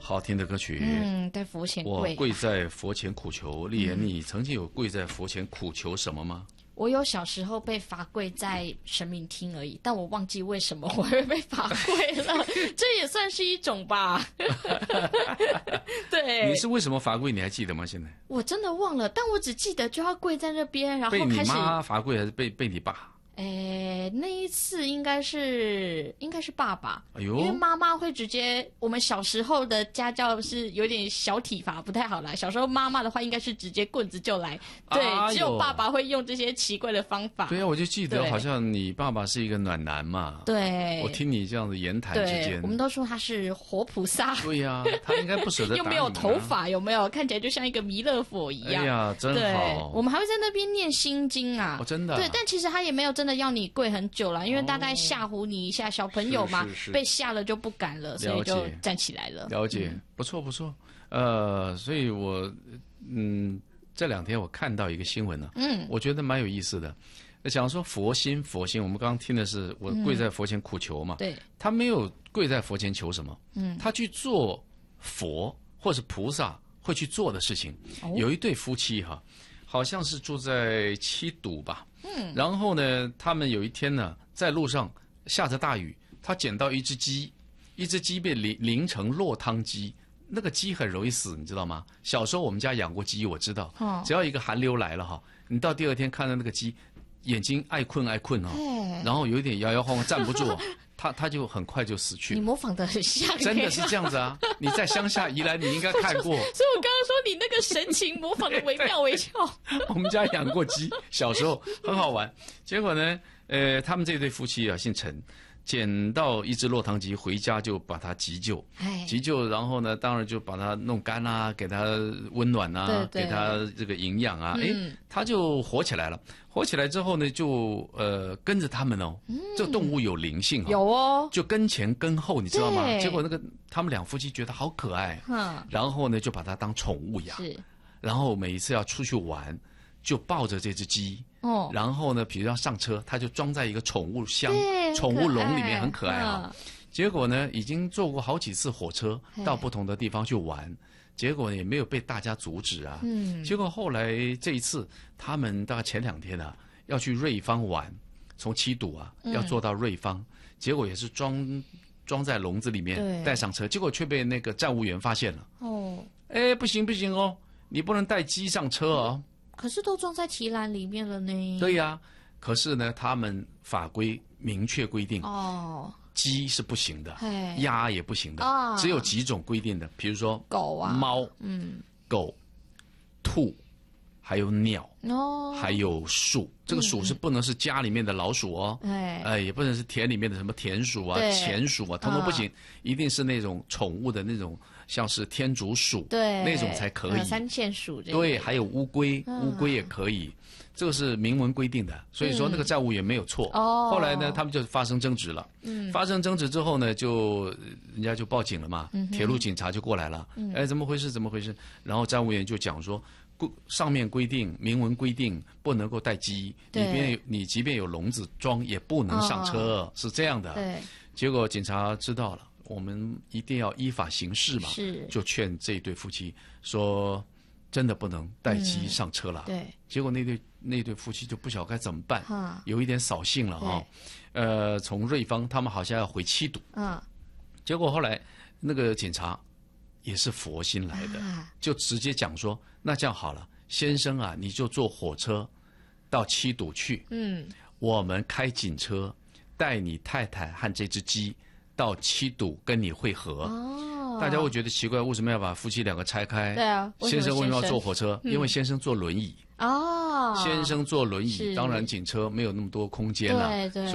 好听的歌曲。 在佛前我跪在佛前苦求。丽妍，你曾经有跪在佛前苦求什么吗？ 我有小时候被罚跪在神明厅而已，但我忘记为什么我会被罚跪了，这也算是一种吧。对， 你是为什么罚跪？你还记得吗？现在我真的忘了，但我只记得就要跪在那边，然后开始。 被你妈罚跪还是被你爸？ 那一次应该是爸爸，因为妈妈会直接，我们小时候的家教是有点小体罚，不太好啦。小时候妈妈的话应该是直接棍子就来，对，只有爸爸会用这些奇怪的方法。 对啊，我就记得好像你爸爸是一个暖男嘛。 对， 我听你这样子言谈之间， 我们都说他是活菩萨。 对呀，他应该不舍得打你。 又没有头发，有没有？看起来就像一个弥勒佛一样。 哎呀，真好。 我们还会在那边念心经啊。 真的。 对，但其实他也没有真的要你跪很久了，因为大概吓唬你一下，小朋友嘛，被吓了就不敢了，所以就站起来了。 了解，不错不错。所以我这2天我看到一个新闻呢，我觉得蛮有意思的。讲说佛心，我们刚刚听的是我跪在佛前苦求嘛， 对， 他没有跪在佛前求什么，他去做佛或是菩萨会去做的事情。有一对夫妻哈，好像是住在七堵吧，然后呢，他们有一天呢，在路上下着大雨，他捡到一只鸡被淋成落汤鸡。那个鸡很容易死，你知道吗？小时候我们家养过鸡，我知道，只要一个寒流来了哈，你到第2天看到那个鸡，眼睛爱困哦，然后有一点摇摇晃晃站不住，它就很快就死去。 你模仿得很像， 真的是这样子啊！你在乡下宜兰，你应该看过。所以我刚刚说你那个神情模仿得惟妙惟肖。 我们家养过鸡，小时候很好玩。结果呢，他们这对夫妻啊，姓陈。捡到一只落汤鸡回家就把它急救，然后呢，当然就把它弄干啊，给它温暖啊，给它这个营养啊，它就活起来了。活起来之后呢，就跟着他们哦，这个动物有灵性哦， 有哦， 就跟前跟后，你知道吗？结果那个他们2夫妻觉得好可爱，然后呢就把它当宠物养，然后每一次要出去玩，就抱着这只鸡。然后呢，比如要上车，他就装在一个宠物箱、宠物笼里面，很可爱啊。结果呢，已经坐过好几次火车到不同的地方去玩，结果也没有被大家阻止啊。结果后来这一次，他们大概前2天啊要去瑞芳玩，从七堵啊要坐到瑞芳，结果也是装在笼子里面带上车，结果却被那个站务员发现了。不行哦，你不能带鸡上车哦。 可是都装在提篮里面了呢。 对呀，可是呢，他们法规明确规定，鸡是不行的，鸭也不行的，只有几种规定的，比如说狗啊、 猫、狗、兔，还有鸟，还有鼠。这个鼠是不能是家里面的老鼠哦，也不能是田里面的什么田鼠啊、钱鼠啊，统统不行，一定是那种宠物的那种。像是天竺鼠，那种才可以。 三线鼠， 对，还有乌龟，乌龟也可以，这个是明文规定的。所以说那个站务员没有错。后来呢，他们就发生争执了。发生争执之后呢，人家就报警了嘛，铁路警察就过来了。怎么回事？然后站务员就讲说，上面规定，明文规定不能够带鸡，你即便有笼子装也不能上车，是这样的。 对， 结果警察知道了。我们一定要依法行事嘛，就劝这一对夫妻说，真的不能带鸡上车了。 对， 结果那对夫妻就不晓得该怎么办，有一点扫兴了哈。从瑞芳他们好像要回七堵，结果后来那个警察也是佛心来的，就直接讲说，那这样好了，先生啊，你就坐火车到七堵去，我们开警车带你太太和这只鸡。到七堵跟你会合，大家会觉得奇怪，为什么要把夫妻2个拆开？ 对啊， 先生为什么要坐火车？因为先生坐轮椅。先生坐轮椅，当然警车没有那么多空间了。对。